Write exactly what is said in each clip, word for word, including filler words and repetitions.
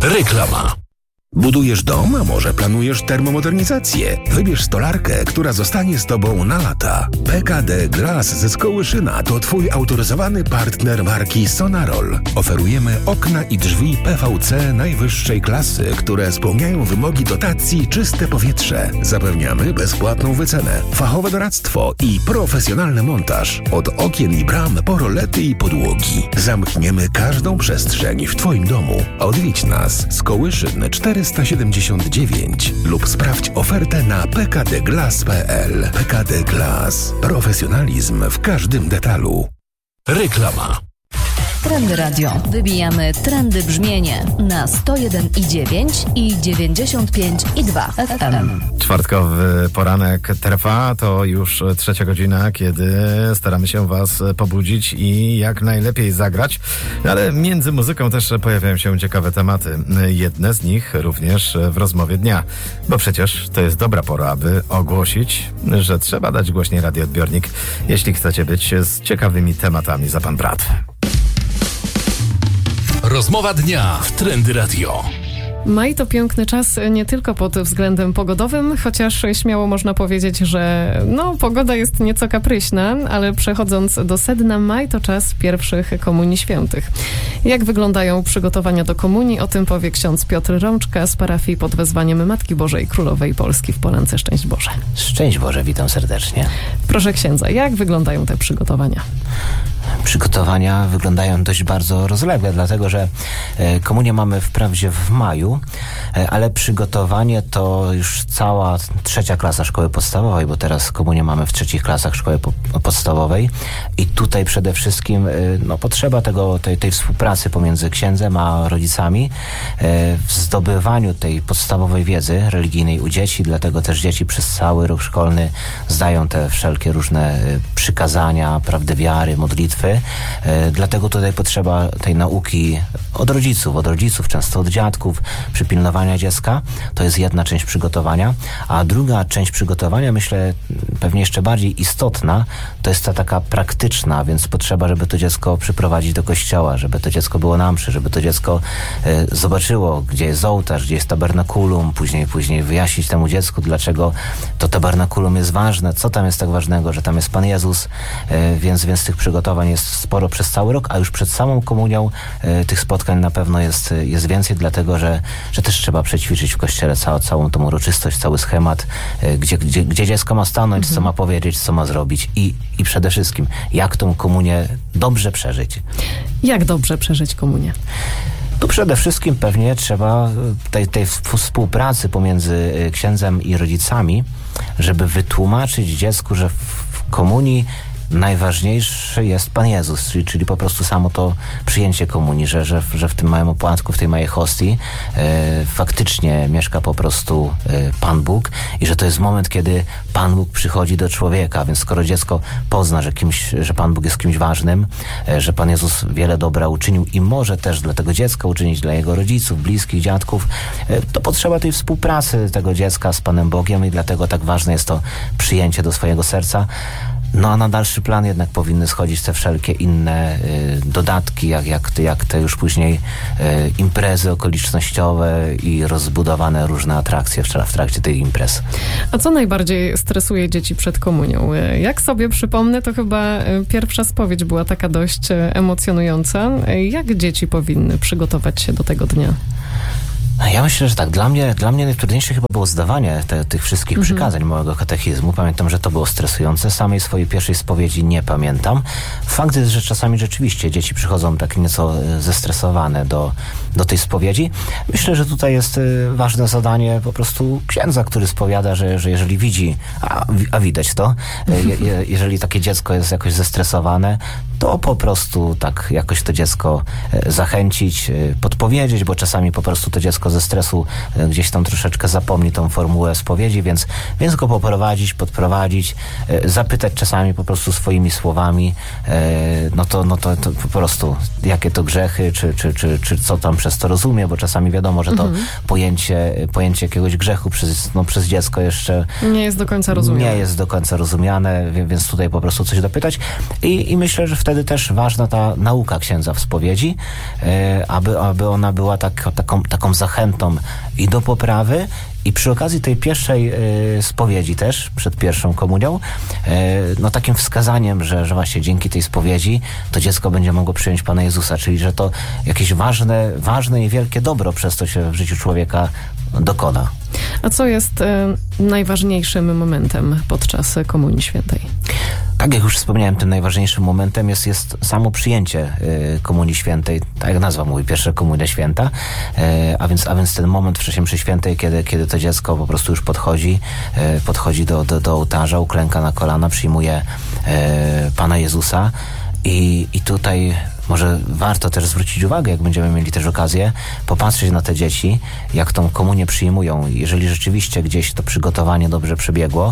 Reklama. Budujesz dom, a może planujesz termomodernizację? Wybierz stolarkę, która zostanie z Tobą na lata. P K D Glass ze Skołyszyna to Twój autoryzowany partner marki Sonarol. Oferujemy okna i drzwi P V C najwyższej klasy, które spełniają wymogi dotacji Czyste Powietrze. Zapewniamy bezpłatną wycenę, fachowe doradztwo i profesjonalny montaż. Od okien i bram po rolety i podłogi. Zamkniemy każdą przestrzeń w Twoim domu. Odwiedź nas. Skołyszyn czterysta siedemdziesiąt dziewięć lub sprawdź ofertę na p k d glass kropka p l. P K D Glass. Profesjonalizm w każdym detalu. Reklama. Trendy Radio. Wybijamy trendy brzmienie na sto jeden i dziewięć i dziewięćdziesiąt pięć i dwa F M. Czwartkowy poranek trwa, to już trzecia godzina, kiedy staramy się was pobudzić i jak najlepiej zagrać, ale między muzyką też pojawiają się ciekawe tematy. Jedne z nich również w rozmowie dnia, bo przecież to jest dobra pora, aby ogłosić, że trzeba dać głośniej radioodbiornik, jeśli chcecie być z ciekawymi tematami za pan brat. Rozmowa dnia w Trendy Radio. Maj to piękny czas nie tylko pod względem pogodowym, chociaż śmiało można powiedzieć, że no, pogoda jest nieco kapryśna, ale przechodząc do sedna, maj to czas pierwszych komunii świętych. Jak wyglądają przygotowania do komunii? O tym powie ksiądz Piotr Rączka z parafii pod wezwaniem Matki Bożej Królowej Polski w Polance. Szczęść Boże. Szczęść Boże, witam serdecznie. Proszę księdza, jak wyglądają te przygotowania? Przygotowania wyglądają dość bardzo rozległe, dlatego że komunię mamy wprawdzie w maju, ale przygotowanie to już cała trzecia klasa szkoły podstawowej, bo teraz komunię mamy w trzecich klasach szkoły po- podstawowej i tutaj przede wszystkim no, potrzeba tego, tej, tej współpracy pomiędzy księdzem a rodzicami w zdobywaniu tej podstawowej wiedzy religijnej u dzieci, dlatego też dzieci przez cały rok szkolny zdają te wszelkie różne przykazania, prawdy wiary, modlitwy. Dlatego tutaj potrzeba tej nauki od rodziców, od rodziców, często od dziadków, przypilnowania dziecka. To jest jedna część przygotowania, a druga część przygotowania, myślę, pewnie jeszcze bardziej istotna, to jest ta taka praktyczna, więc potrzeba, żeby to dziecko przyprowadzić do kościoła, żeby to dziecko było na mszy, żeby to dziecko e, zobaczyło, gdzie jest ołtarz, gdzie jest tabernakulum, później, później wyjaśnić temu dziecku, dlaczego to tabernakulum jest ważne, co tam jest tak ważnego, że tam jest Pan Jezus, e, więc, więc tych przygotowań jest sporo przez cały rok, a już przed samą komunią e, tych spotkań na pewno jest, jest więcej, dlatego, że, że też trzeba przećwiczyć w kościele całą, całą tą uroczystość, cały schemat, e, gdzie, gdzie, gdzie dziecko ma stanąć, mhm. co ma powiedzieć, co ma zrobić i, i przede wszystkim, jak tą komunię dobrze przeżyć. Jak dobrze przeżyć komunię? Tu przede wszystkim pewnie trzeba tej, tej współpracy pomiędzy księdzem i rodzicami, żeby wytłumaczyć dziecku, że w komunii najważniejszy jest Pan Jezus, czyli, czyli po prostu samo to przyjęcie komunii, że, że, że w tym małym opłatku, w tej małej hostii e, faktycznie mieszka po prostu e, Pan Bóg i że to jest moment, kiedy Pan Bóg przychodzi do człowieka, więc skoro dziecko pozna, że, kimś, że Pan Bóg jest kimś ważnym, e, że Pan Jezus wiele dobra uczynił i może też dla tego dziecka uczynić, dla jego rodziców, bliskich, dziadków, e, to potrzeba tej współpracy tego dziecka z Panem Bogiem i dlatego tak ważne jest to przyjęcie do swojego serca. No a na dalszy plan jednak powinny schodzić te wszelkie inne y, dodatki, jak, jak, te, jak te już później y, imprezy okolicznościowe i rozbudowane różne atrakcje w, w trakcie tych imprez. A co najbardziej stresuje dzieci przed komunią? Jak sobie przypomnę, to chyba pierwsza spowiedź była taka dość emocjonująca. Jak dzieci powinny przygotować się do tego dnia? Ja myślę, że tak. Dla mnie, dla mnie najtrudniejsze chyba było zdawanie te, tych wszystkich mm-hmm. przykazań małego katechizmu. Pamiętam, że to było stresujące. Samej swojej pierwszej spowiedzi nie pamiętam. Fakt jest, że czasami rzeczywiście dzieci przychodzą tak nieco zestresowane do, do tej spowiedzi. Myślę, że tutaj jest ważne zadanie po prostu księdza, który spowiada, że, że jeżeli widzi, a, a widać to, je, je, jeżeli takie dziecko jest jakoś zestresowane, to po prostu tak jakoś to dziecko zachęcić, podpowiedzieć, bo czasami po prostu to dziecko ze stresu gdzieś tam troszeczkę zapomni tą formułę spowiedzi, więc, więc go poprowadzić, podprowadzić, zapytać czasami po prostu swoimi słowami, no to, no to, to po prostu jakie to grzechy, czy, czy, czy, czy co tam przez to rozumie, bo czasami wiadomo, że to mhm. pojęcie, pojęcie jakiegoś grzechu przez, no, przez dziecko jeszcze nie jest do końca rozumiane. Nie jest do końca rozumiane, więc tutaj po prostu coś dopytać i, i myślę, że w wtedy też ważna ta nauka księdza w spowiedzi, aby, aby ona była tak, taką, taką zachętą i do poprawy, i przy okazji tej pierwszej y, spowiedzi też, przed pierwszą komunią, y, no takim wskazaniem, że, że właśnie dzięki tej spowiedzi to dziecko będzie mogło przyjąć Pana Jezusa, czyli że to jakieś ważne, ważne i wielkie dobro przez to się w życiu człowieka dokona. A co jest y, najważniejszym momentem podczas Komunii Świętej? Tak jak już wspomniałem, tym najważniejszym momentem jest, jest samo przyjęcie y, Komunii Świętej, tak jak nazwa mówi, pierwsza Komunia Święta, y, a, więc, a więc ten moment w mszy świętej, kiedy, kiedy to dziecko po prostu już podchodzi, y, podchodzi do, do, do ołtarza, uklęka na kolana, przyjmuje y, Pana Jezusa i, i tutaj może warto też zwrócić uwagę, jak będziemy mieli też okazję, popatrzeć na te dzieci, jak tą komunię przyjmują. Jeżeli rzeczywiście gdzieś to przygotowanie dobrze przebiegło,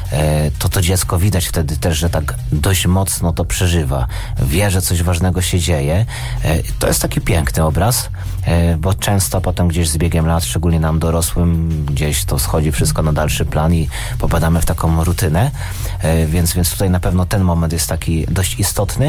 to to dziecko widać wtedy też, że tak dość mocno to przeżywa. Wie, że coś ważnego się dzieje. To jest taki piękny obraz, bo często potem gdzieś z biegiem lat, szczególnie nam dorosłym, gdzieś to schodzi wszystko na dalszy plan i popadamy w taką rutynę. Więc, więc tutaj na pewno ten moment jest taki dość istotny,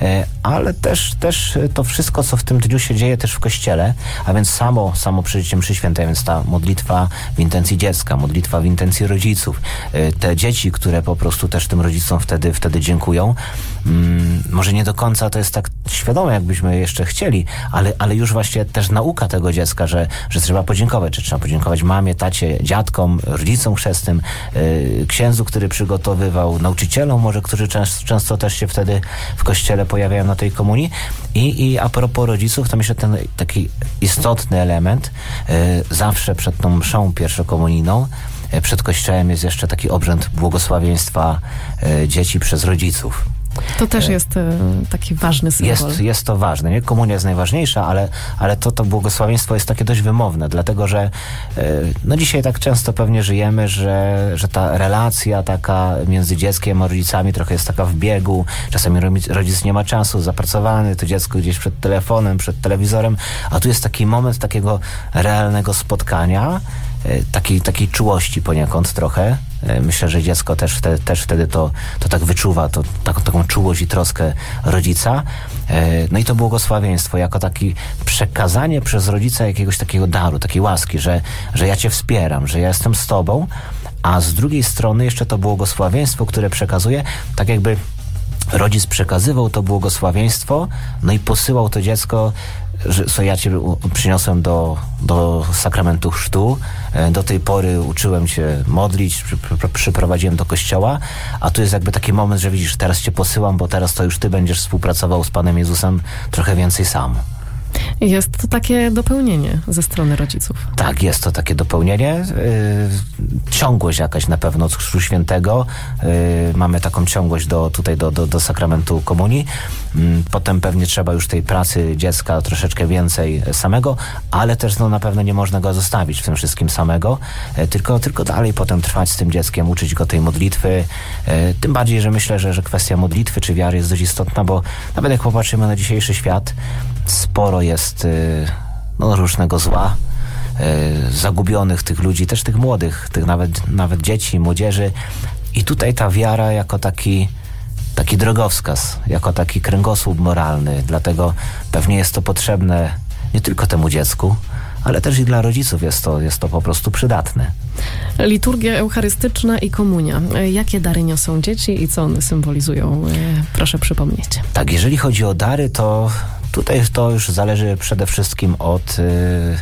ale też też to wszystko, co w tym dniu się dzieje też w Kościele, a więc samo, samo przeżycie mszy świętej, więc ta modlitwa w intencji dziecka, modlitwa w intencji rodziców, te dzieci, które po prostu też tym rodzicom wtedy, wtedy dziękują. Hmm, może nie do końca to jest tak świadome, jakbyśmy jeszcze chcieli, ale, ale już właśnie też nauka tego dziecka, że, że trzeba podziękować, że trzeba podziękować mamie, tacie, dziadkom, rodzicom chrzestnym, yy, księdzu, który przygotowywał, nauczycielom może, którzy często, często też się wtedy w Kościele pojawiają na tej komunii. I, i a propos rodziców, to myślę, ten taki istotny element, yy, zawsze przed tą mszą pierwszokomunijną, yy, przed Kościołem jest jeszcze taki obrzęd błogosławieństwa yy, dzieci przez rodziców. To też jest e, taki ważny symbol. Jest, jest to ważne, nie? Komunia jest najważniejsza, ale, ale to, to błogosławieństwo jest takie dość wymowne, dlatego że e, no dzisiaj tak często pewnie żyjemy, że, że ta relacja taka między dzieckiem a rodzicami trochę jest taka w biegu. Czasami rodzic nie ma czasu, zapracowany, to dziecko gdzieś przed telefonem, przed telewizorem, a tu jest taki moment takiego realnego spotkania, takiej, takiej czułości poniekąd trochę. Myślę, że dziecko też wtedy, też wtedy to, to tak wyczuwa, to, tak, taką czułość i troskę rodzica. No i to błogosławieństwo jako takie przekazanie przez rodzica jakiegoś takiego daru, takiej łaski, że, że ja cię wspieram, że ja jestem z tobą, a z drugiej strony jeszcze to błogosławieństwo, które przekazuje, tak jakby rodzic przekazywał to błogosławieństwo, no i posyłał to dziecko, że so ja cię przyniosłem do, do sakramentu chrztu, do tej pory uczyłem cię modlić, przy, przy, przyprowadziłem do kościoła, a tu jest jakby taki moment, że widzisz, teraz cię posyłam, bo teraz to już ty będziesz współpracował z Panem Jezusem trochę więcej sam. Jest to takie dopełnienie ze strony rodziców. Tak, jest to takie dopełnienie. Yy, ciągłość jakaś na pewno od Chrztu Świętego. Yy, mamy taką ciągłość do, tutaj do, do, do sakramentu komunii. Yy, potem pewnie trzeba już tej pracy dziecka troszeczkę więcej samego, ale też no, na pewno nie można go zostawić w tym wszystkim samego, yy, tylko, tylko dalej potem trwać z tym dzieckiem, uczyć go tej modlitwy. Yy, tym bardziej, że myślę, że, że kwestia modlitwy czy wiary jest dość istotna, bo nawet jak popatrzymy na dzisiejszy świat, sporo jest no, różnego zła, zagubionych tych ludzi, też tych młodych, tych nawet, nawet dzieci, młodzieży. I tutaj ta wiara jako taki, taki drogowskaz, jako taki kręgosłup moralny. Dlatego pewnie jest to potrzebne nie tylko temu dziecku, ale też i dla rodziców jest to, jest to po prostu przydatne. Liturgia eucharystyczna i komunia. Jakie dary niosą dzieci i co one symbolizują? Proszę przypomnieć. Tak, jeżeli chodzi o dary, to tutaj to już zależy przede wszystkim od, yy,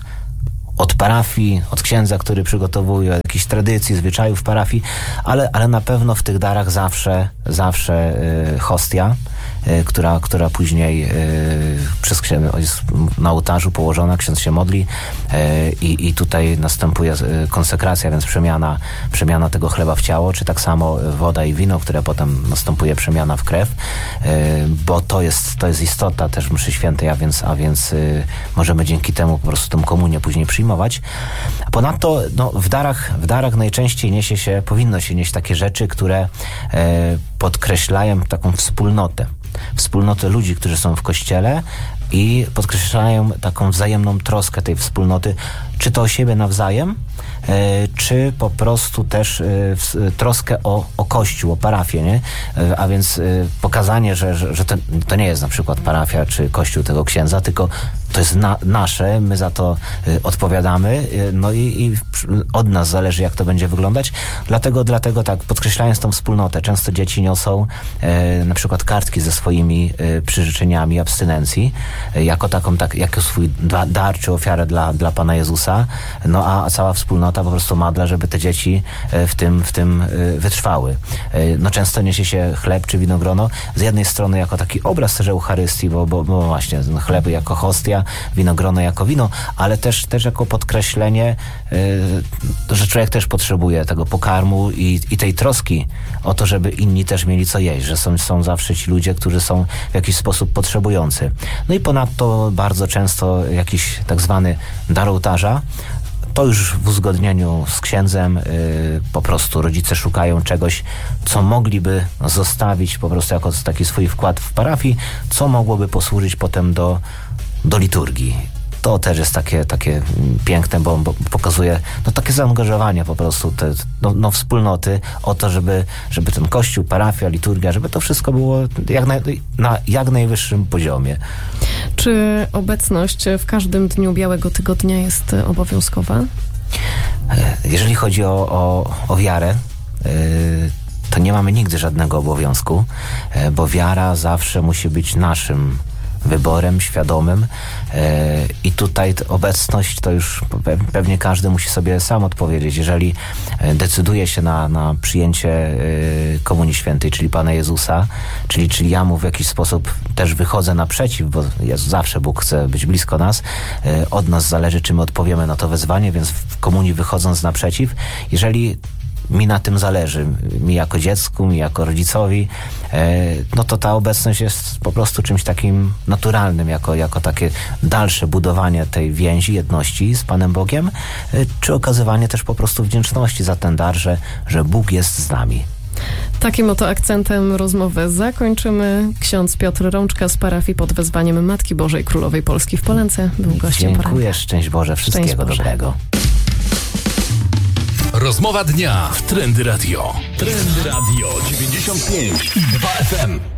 od parafii, od księdza, który przygotowuje, od jakichś tradycji, zwyczajów parafii, ale, ale na pewno w tych darach zawsze, zawsze yy, hostia, yy, która, która później yy, przez księdza jest na ołtarzu położona, ksiądz się modli yy, i, i tutaj następuje yy, konsekracja, więc przemiana, przemiana tego chleba w ciało, czy tak samo woda i wino, które potem następuje przemiana w krew, yy, bo to jest, to jest istota też mszy świętej, a więc, a więc yy, możemy dzięki temu po prostu tą komunię później przyjmować. A ponadto no, w darach, w darach najczęściej niesie się, powinno się nieść takie rzeczy, które yy, podkreślają taką wspólnotę. Wspólnotę ludzi, którzy są w Kościele, i podkreślają taką wzajemną troskę tej wspólnoty, czy to o siebie nawzajem, czy po prostu też troskę o, o Kościół, o parafię, nie? A więc pokazanie, że, że, że to, to nie jest na przykład parafia czy Kościół tego księdza, tylko to jest na, nasze, my za to y, odpowiadamy, y, no i, i od nas zależy, jak to będzie wyglądać. Dlatego, dlatego tak, podkreślając tą wspólnotę, często dzieci niosą y, na przykład kartki ze swoimi y, przyrzeczeniami abstynencji, y, jako taką, tak, jako swój da, dar czy ofiarę dla, dla Pana Jezusa, no a cała wspólnota po prostu madla, żeby te dzieci y, w tym, w tym y, wytrwały. Y, no często niesie się chleb czy winogrono, z jednej strony jako taki obraz też Eucharystii, bo, bo, bo właśnie chleb jako hostia, winogrono jako wino, ale też, też jako podkreślenie, yy, że człowiek też potrzebuje tego pokarmu i, i tej troski o to, żeby inni też mieli co jeść, że są, są zawsze ci ludzie, którzy są w jakiś sposób potrzebujący. No i ponadto bardzo często jakiś tak zwany dar ołtarza. To już w uzgodnieniu z księdzem yy, po prostu rodzice szukają czegoś, co mogliby zostawić po prostu jako taki swój wkład w parafii, co mogłoby posłużyć potem do do liturgii. To też jest takie, takie piękne, bo, bo pokazuje no, takie zaangażowanie po prostu te, no, no, wspólnoty o to, żeby, żeby ten kościół, parafia, liturgia, żeby to wszystko było jak naj, na jak najwyższym poziomie. Czy obecność w każdym dniu Białego Tygodnia jest obowiązkowa? Jeżeli chodzi o, o, o wiarę, yy, to nie mamy nigdy żadnego obowiązku, yy, bo wiara zawsze musi być naszym wyborem świadomym e, i tutaj obecność to już pewnie każdy musi sobie sam odpowiedzieć. Jeżeli decyduje się na, na przyjęcie e, Komunii Świętej, czyli Pana Jezusa, czyli, czyli ja mu w jakiś sposób też wychodzę naprzeciw, bo Jezus, zawsze Bóg chce być blisko nas, e, od nas zależy, czy my odpowiemy na to wezwanie, więc w komunii wychodząc naprzeciw, jeżeli mi na tym zależy, mi jako dziecku, mi jako rodzicowi, no to ta obecność jest po prostu czymś takim naturalnym, jako, jako takie dalsze budowanie tej więzi, jedności z Panem Bogiem, czy okazywanie też po prostu wdzięczności za ten dar, że, że Bóg jest z nami. Takim oto akcentem rozmowę zakończymy. Ksiądz Piotr Rączka z parafii pod wezwaniem Matki Bożej Królowej Polski w Polence był gościem Dziękuję, poranka. szczęść Boże, wszystkiego Szczęść Boże. dobrego. Rozmowa dnia w Trendy Radio. Trendy Radio dziewięćdziesiąt pięć i dwa F M.